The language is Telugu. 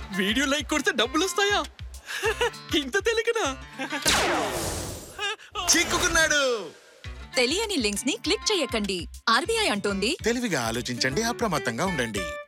వీడియో లైక్ కొడితే డబ్బులు వస్తాయా? ఇంత తెలియకనా? చిక్కుకున్నాడు. తెలియని లింక్స్ ని క్లిక్ చేయకండి. ఆర్బీఐ అంటోంది, తెలివిగా ఆలోచించండి, అప్రమత్తంగా ఉండండి.